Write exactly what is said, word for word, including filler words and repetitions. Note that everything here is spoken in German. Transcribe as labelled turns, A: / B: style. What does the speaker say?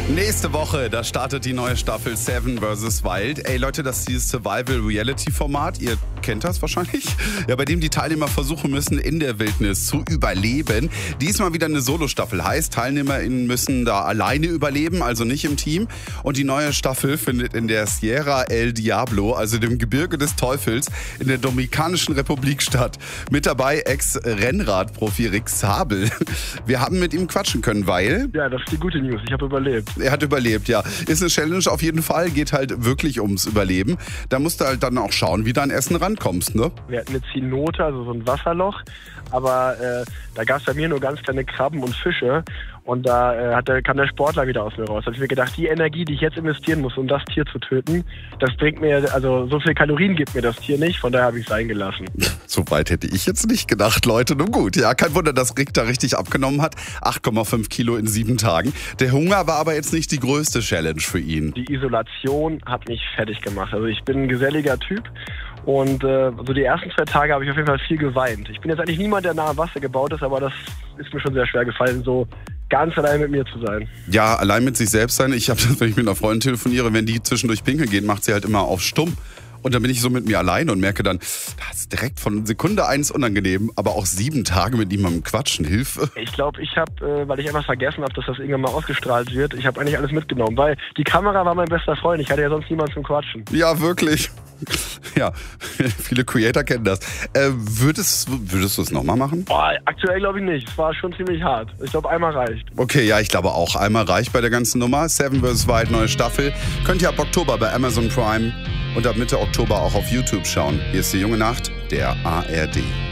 A: Nächste Woche, da startet die neue Staffel Seven versus. Wild. Ey Leute, das ist dieses Survival-Reality-Format. Ihr kennt das wahrscheinlich. Ja, bei dem die Teilnehmer versuchen müssen, in der Wildnis zu überleben. Diesmal wieder eine Solo-Staffel. Heißt, TeilnehmerInnen müssen da alleine überleben, also nicht im Team. Und die neue Staffel findet in der Sierra El Diablo, also dem Gebirge des Teufels, in der Dominikanischen Republik statt. Mit dabei Ex-Rennradprofi Rick Sabel. Wir haben mit ihm quatschen können, weil...
B: Ja, das ist die gute News. Ich habe überlebt.
A: Er hat überlebt, ja. Ist eine Challenge auf jeden Fall, geht halt wirklich ums Überleben. Da musst du halt dann auch schauen, wie du an Essen rankommst, ne?
B: Wir hatten eine Zinote, also so ein Wasserloch, aber äh, da gab es bei mir nur ganz kleine Krabben und Fische und da äh, hat der, kam der Sportler wieder aus mir raus. Da habe ich mir gedacht, die Energie, die ich jetzt investieren muss, um das Tier zu töten, das bringt mir, also so viel Kalorien gibt mir das Tier nicht, von daher habe ich es sein gelassen.
A: So weit hätte ich jetzt nicht gedacht, Leute. Nun gut, ja, kein Wunder, dass Rick da richtig abgenommen hat. acht Komma fünf Kilo in sieben Tagen. Der Hunger war aber jetzt nicht die größte Challenge für ihn.
B: Die Isolation hat mich fertig gemacht. Also ich bin ein geselliger Typ und äh, so die ersten zwei Tage habe ich auf jeden Fall viel geweint. Ich bin jetzt eigentlich niemand, der nah am Wasser gebaut ist, aber das ist mir schon sehr schwer gefallen, so ganz allein mit mir zu sein.
A: Ja, allein mit sich selbst sein. Ich habe das, wenn ich mit einer Freundin telefoniere, wenn die zwischendurch pinkeln geht, macht sie halt immer auf stumm. Und dann bin ich so mit mir alleine und merke dann, das ist direkt von Sekunde eins unangenehm, aber auch sieben Tage mit niemandem quatschen, Hilfe.
B: Ich glaube, ich habe, äh, weil ich einfach vergessen habe, dass das irgendwann mal ausgestrahlt wird, ich habe eigentlich alles mitgenommen, weil die Kamera war mein bester Freund, ich hatte ja sonst niemanden zum Quatschen.
A: Ja, wirklich. Ja, viele Creator kennen das. Äh, würdest, würdest du es nochmal machen?
B: Boah, aktuell glaube ich nicht. Es war schon ziemlich hart. Ich glaube, einmal reicht.
A: Okay, ja, ich glaube auch. Einmal reicht bei der ganzen Nummer. Seven versus. Wild, neue Staffel. Könnt ihr ab Oktober bei Amazon Prime und ab Mitte Oktober auch auf YouTube schauen. Hier ist die junge Nacht, der A R D.